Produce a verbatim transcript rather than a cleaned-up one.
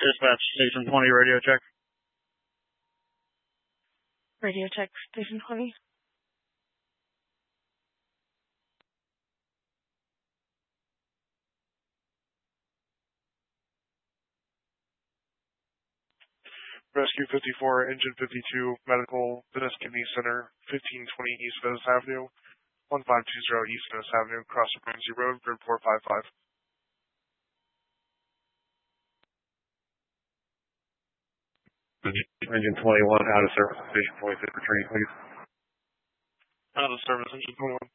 Dispatch, Station twenty, radio check. Radio check, Station twenty. Rescue fifty-four, Engine fifty-two, Medical, Venice Kidney Center, fifteen twenty East Venice Avenue, fifteen twenty East Venice Avenue, across the Ramsey Road, grid four five five. Engine twenty-one, out of service, Station twenty-six, returning, please. Out of service, Engine twenty-one.